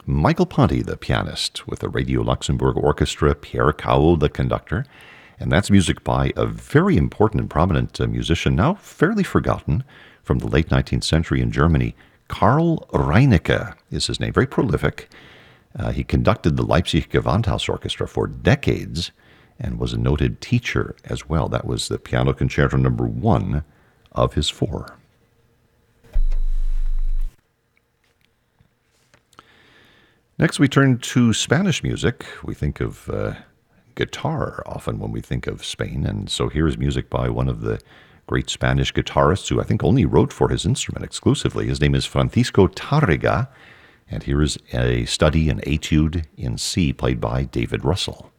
Michael Ponty, the pianist, with the Radio Luxembourg Orchestra, Pierre Cowell, the conductor. And that's music by a very important and prominent musician, now fairly forgotten, from the late 19th century in Germany. Karl Reinecke is his name, very prolific. He conducted the Leipzig Gewandhaus Orchestra for decades and was a noted teacher as well. That was the Piano Concerto number 1 of his 4. Next, we turn to Spanish music. We think of guitar often when we think of Spain, and so here is music by one of the great Spanish guitarists who I think only wrote for his instrument exclusively. His name is Francisco Tárrega, and here is a study, an etude in C played by David Russell.